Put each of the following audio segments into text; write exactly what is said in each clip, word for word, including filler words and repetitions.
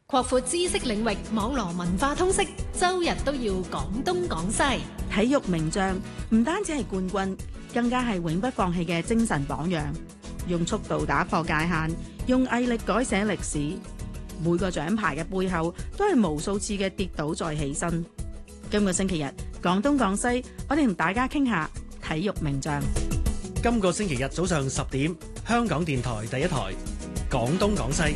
擴闊知識領域，網羅文化通識，周日都要講東講西。 體育名將唔單止係冠軍，更加係永不放棄嘅精神榜樣。用速度打破界限，用毅力改寫歷史。每個獎牌嘅背後，都係無數次嘅跌倒再起身。今個星期日，講東講西，我哋同大家傾下體育名將。 今個星期日早上十點，香港電台第一台，講東講西。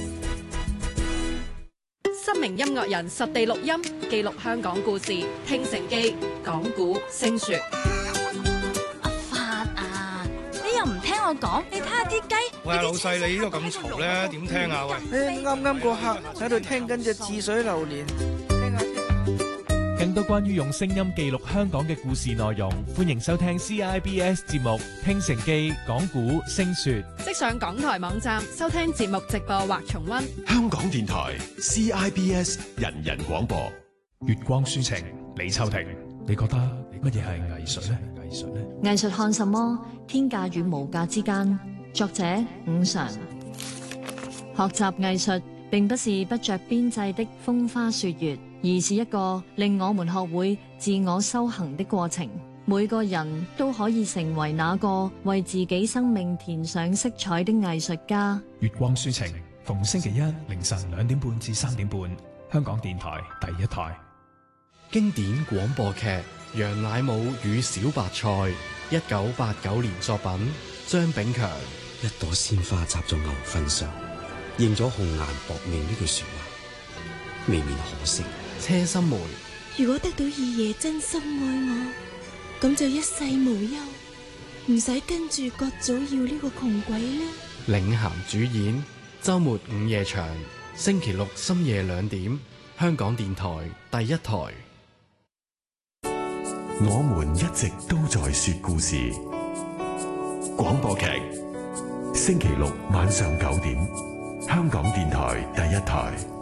知名音樂人實地錄音，記錄香港故事，聽承記，講古聲說。 阿發啊，你又唔聽我講？你睇下啲雞。 喂，老細，你呢個咁嘈咧，點聽啊？喂， 誒，啱啱個客喺度聽緊隻《似水流年》。 更多關於用聲音記錄香港嘅故事內容，歡迎收聽 C I B S 節目《聽承記》，講古聲說。 即上港台網站收聽節目直播或重溫。 香港電台 C I B S 人人廣播。 月光抒情，李秋婷，你覺得乜嘢係藝術呢？藝術呢？ 藝術看什麼？天價與無價之間。作者伍常。學習藝術並不是不着邊際的風花雪月，而是一個令我們學會自我修行的過程。每個人都可以成為那個為自己生命填上色彩的藝術家。 月光抒情，逢星期一凌晨兩點半至三點半，香港電台第一台。 經典廣播劇《楊乃武與小白菜》，一九八九年作品，張炳強。 一朵鮮花插在牛糞上，應咗紅顏薄命呢句說話，未免可惜。 車心梅， 如果得到二爺真心愛我，咁就一世無憂，唔使跟住葛祖耀呢個窮鬼啦。 領銜主演，周末午夜場，星期六深夜兩點，香港電台第一台。 我們一直都在說故事。廣播劇，星期六晚上九點，香港電台第一台。